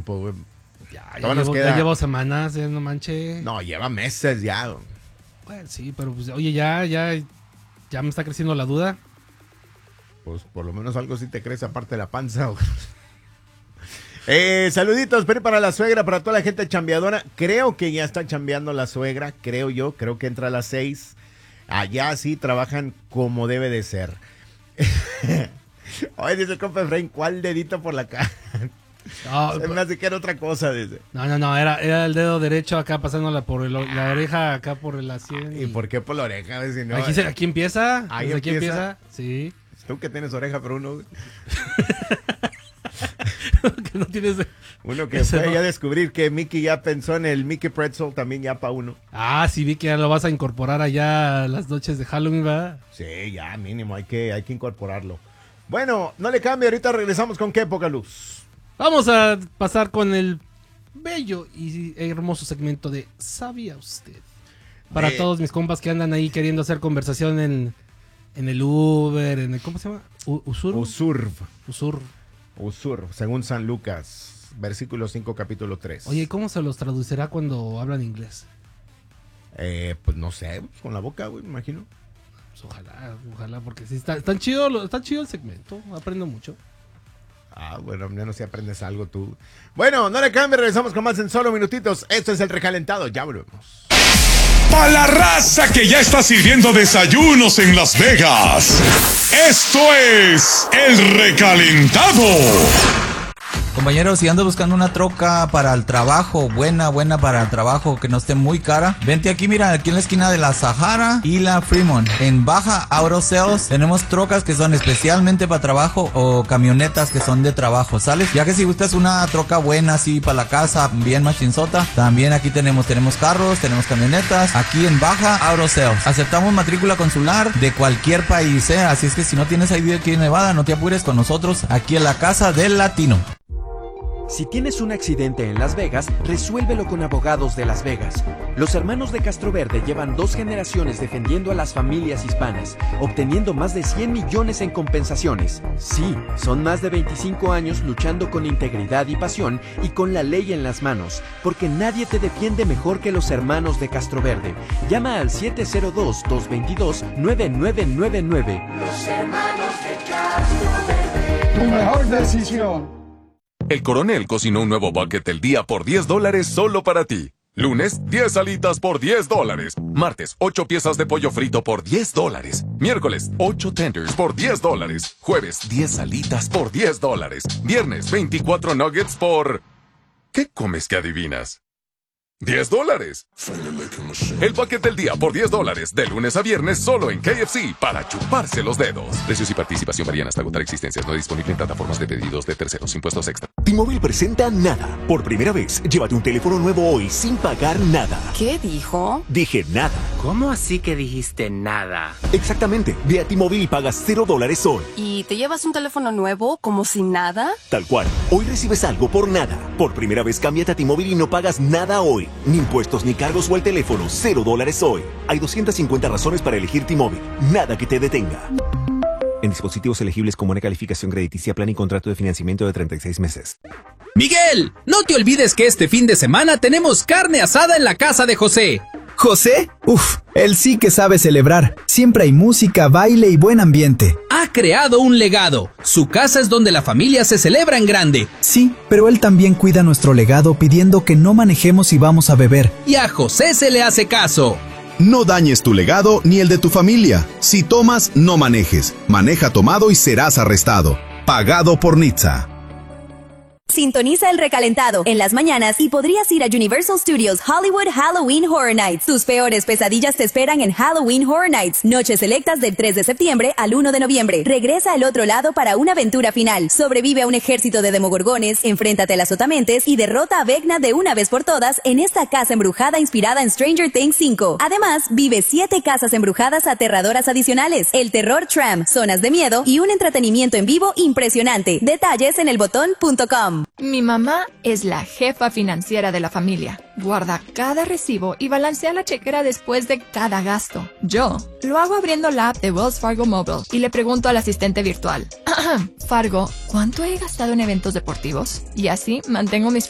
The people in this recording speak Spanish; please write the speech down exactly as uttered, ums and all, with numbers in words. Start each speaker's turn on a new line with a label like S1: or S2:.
S1: tiempo, güey.
S2: Ya, ya, llevo, queda... ya llevo semanas, ya no manches.
S1: No, lleva meses ya. Güey.
S2: Bueno, sí, pero pues, oye, ya, ya, ya me está creciendo la duda.
S1: Pues por lo menos algo sí te crece aparte de la panza, güey. Eh, saluditos, pero para la suegra, para toda la gente chambeadora. Creo que ya está chambeando la suegra, creo yo, creo que entra a las seis. Allá sí trabajan como debe de ser. Oye, dice el compa Efraín, ¿cuál dedito por la cara? No, se me hace que era otra cosa, dice.
S2: No, no, no, era, era el dedo derecho acá pasándola por el, la oreja acá por la sien.
S1: ¿Y, ¿Y por qué por la oreja? Si no,
S2: aquí, se, aquí empieza.
S1: Ahí
S2: aquí
S1: empieza.
S2: empieza. Sí.
S1: Tú que tienes oreja, pero uno...
S2: que no tienes...
S1: Uno que fue no. ya a descubrir que Mickey ya pensó en el Mickey Pretzel también ya para uno.
S2: Ah, sí, vi que ya lo vas a incorporar allá las noches de Halloween, ¿verdad?
S1: Sí, ya mínimo, hay que, hay que incorporarlo. Bueno, no le cambie, ahorita regresamos con qué poca luz.
S2: Vamos a pasar con el bello y hermoso segmento de ¿Sabía usted? Para eh. todos mis compas que andan ahí queriendo hacer conversación en, en el Uber, en el, ¿cómo se llama? U Usur.
S1: Usur.
S2: Usur.
S1: Usur, según San Lucas, versículo cinco, capítulo tres.
S2: Oye, ¿cómo se los traducirá cuando hablan inglés?
S1: Eh, pues no sé, con la boca, güey, me imagino.
S2: Pues ojalá, ojalá, porque sí, está, está, chido, está chido el segmento, aprendo mucho.
S1: Ah, bueno, menos si aprendes algo tú. Bueno, no le cambie, regresamos con más en solo minutitos. Esto es El Recalentado, ya volvemos.
S3: Para la raza que ya está sirviendo desayunos en Las Vegas, esto es El Recalentado.
S4: Compañeros, si andas buscando una troca para el trabajo, buena, buena para el trabajo, que no esté muy cara, vente aquí, mira, aquí en la esquina de la Sahara y la Fremont. En Baja Auto Sales tenemos trocas que son especialmente para trabajo o camionetas que son de trabajo, ¿sales? Ya que si gustas una troca buena así para la casa, bien machinzota, también aquí tenemos, tenemos carros, tenemos camionetas, aquí en Baja Auto Sales. Aceptamos matrícula consular de cualquier país, ¿eh? Así es que si no tienes I D aquí en Nevada, no te apures con nosotros aquí en la Casa del Latino.
S5: Si tienes un accidente en Las Vegas, resuélvelo con Abogados de Las Vegas. Los hermanos de Castroverde llevan dos generaciones defendiendo a las familias hispanas, obteniendo más de cien millones en compensaciones. Sí, son más de veinticinco años luchando con integridad y pasión y con la ley en las manos, porque nadie te defiende mejor que los hermanos de Castroverde. Llama al siete cero dos, dos dos dos, nueve nueve nueve nueve.
S6: Los hermanos de Castroverde. Tu mejor decisión.
S7: El Coronel cocinó un nuevo bucket del día por diez dólares solo para ti. Lunes, diez alitas por diez dólares. Martes, ocho piezas de pollo frito por diez dólares. Miércoles, ocho tenders por diez dólares. Jueves, diez alitas por diez dólares. Viernes, veinticuatro nuggets por... ¿Qué comes que adivinas? diez dólares. El bucket del día por diez dólares, de lunes a viernes solo en K F C, para chuparse los dedos. Precios y participación varían hasta agotar existencias. No disponible en plataformas de pedidos de terceros. Impuestos extra.
S8: T-Mobile presenta Nada. Por primera vez, llévate un teléfono nuevo hoy sin pagar nada.
S9: ¿Qué dijo?
S8: Dije nada.
S10: ¿Cómo así que dijiste nada?
S8: Exactamente. Ve a T-Mobile y pagas cero dólares hoy.
S9: ¿Y te llevas un teléfono nuevo como sin nada?
S8: Tal cual. Hoy recibes algo por nada. Por primera vez, cámbiate a T-Mobile y no pagas nada hoy. Ni impuestos ni cargos o el teléfono. Cero dólares hoy. Hay doscientas cincuenta razones para elegir T-Mobile. Nada que te detenga. En dispositivos elegibles con buena calificación crediticia, plan y contrato de financiamiento de treinta y seis meses.
S11: Miguel, no te olvides que este fin de semana tenemos carne asada en la casa de José.
S12: ¿José? Uf, él sí que sabe celebrar. Siempre hay música, baile y buen ambiente.
S11: Ha creado un legado. Su casa es donde la familia se celebra en grande.
S12: Sí, pero él también cuida nuestro legado pidiendo que no manejemos si vamos a beber.
S11: Y a José se le hace caso.
S13: No dañes tu legado ni el de tu familia. Si tomas, no manejes. Maneja tomado y serás arrestado. Pagado por Nitza.
S14: Sintoniza El Recalentado en las mañanas y podrías ir a Universal Studios Hollywood Halloween Horror Nights. Tus peores pesadillas te esperan en Halloween Horror Nights. Noches selectas del tres de septiembre al uno de noviembre. Regresa al otro lado para una aventura final. Sobrevive a un ejército de demogorgones, enfréntate a las otamentes y derrota a Vecna de una vez por todas en esta casa embrujada inspirada en Stranger Things cinco. Además, vive siete casas embrujadas aterradoras adicionales, el terror tram, zonas de miedo y un entretenimiento en vivo impresionante. Detalles en el botón punto com.
S15: Mi mamá es la jefa financiera de la familia. Guarda cada recibo y balancea la chequera después de cada gasto. Yo lo hago abriendo la app de Wells Fargo Mobile y le pregunto al asistente virtual: Fargo, ¿cuánto he gastado en eventos deportivos? Y así mantengo mis